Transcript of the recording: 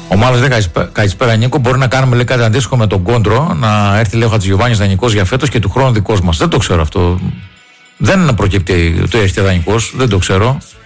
Ο Μάλλος λέει καλησπέρα Νίκο. Μπορεί να κάνουμε λέει, κάτι αντίστοιχο με τον Κόντρο, να έρθει λέει, ο Χατζηγιοβάνης δανεικός για φέτος και του χρόνου δικός μας. Δεν το ξέρω αυτό. Δεν προκύπτει το έρχεται δανεικός, δεν το ξέρω.